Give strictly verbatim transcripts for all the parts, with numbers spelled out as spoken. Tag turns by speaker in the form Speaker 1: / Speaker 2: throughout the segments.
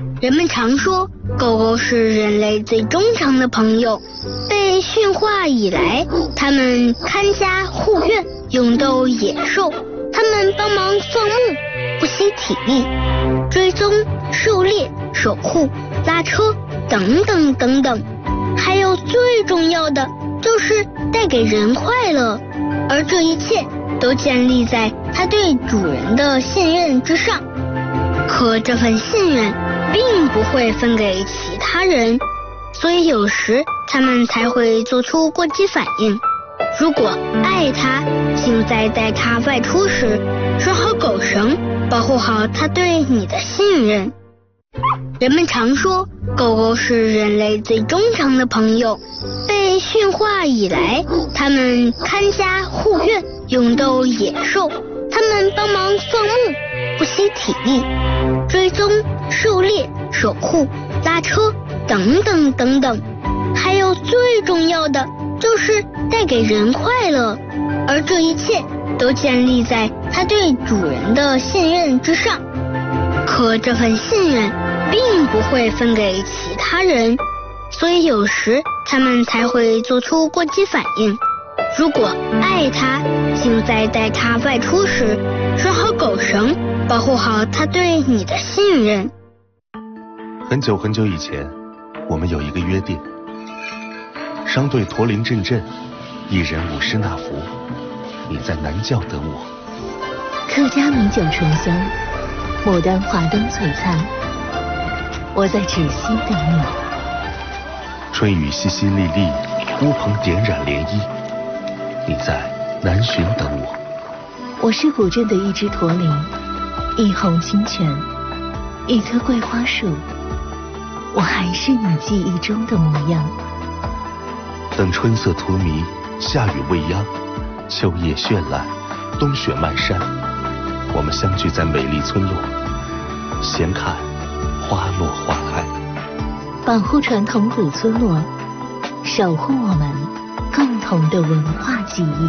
Speaker 1: 人们常说，狗狗是人类最忠诚的朋友。被驯化以来，它们看家护院，勇斗野兽。它们帮忙放牧，不惜体力，追踪、狩猎、守护、拉车等等等等。还有最重要的，就是带给人快乐。而这一切都建立在它对主人的信任之上。可这份信任并不会分给其他人，所以有时他们才会做出过激反应。如果爱它，请在带它外出时拴好狗绳，保护好它对你的信任。人们常说，狗狗是人类最忠诚的朋友。被驯化以来，它们看家护院，勇斗野兽。它们帮忙放牧，不惜体力，追踪、狩猎、守护、拉车等等等等。还有最重要的，就是带给人快乐。而这一切都建立在它对主人的信任之上。可这份信任并不会分给其他人，所以有时他们才会做出过激反应。如果爱它，请在带它外出时拴好狗绳，保护好它对你的信任。
Speaker 2: 很久很久以前，我们有一个约定：商队驼铃阵阵，一人舞狮纳福。你在南教等我。
Speaker 3: 客家米酒醇香，牡丹华灯璀璨。我在芷溪等你。
Speaker 2: 春雨淅淅沥沥，乌篷点染涟漪。你在南浔等我。
Speaker 3: 我是古镇的一只驼铃，一泓清泉，一棵桂花树。我还是你记忆中的模样。
Speaker 2: 等春色荼蘼，夏雨未央，秋叶绚烂，冬雪漫山。我们相聚在美丽村落，闲看花落花开。
Speaker 3: 保护传统古村落，守护我们共同的文化记忆。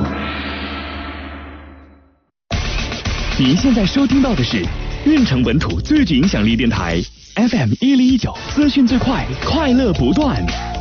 Speaker 4: 您现在收听到的是运城本土最具影响力电台 F M 一零一九，资讯最快，快乐不断。